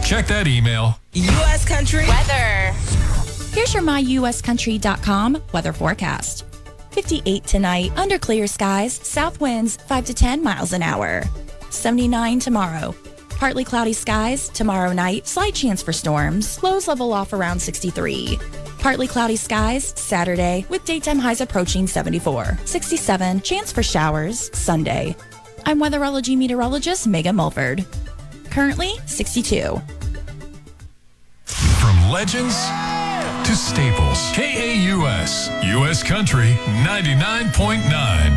Check that email. U.S. Country Weather. Here's your myuscountry.com weather forecast. 58 tonight, under clear skies, south winds 5 to 10 miles an hour. 79 tomorrow. Partly cloudy skies, tomorrow night, slight chance for storms. Lows level off around 63. Partly cloudy skies, Saturday, with daytime highs approaching 74. 67, chance for showers, Sunday. I'm weatherology meteorologist Megan Mulford. Currently, 62. From legends to staples. KAUS, U.S. Country 99.9.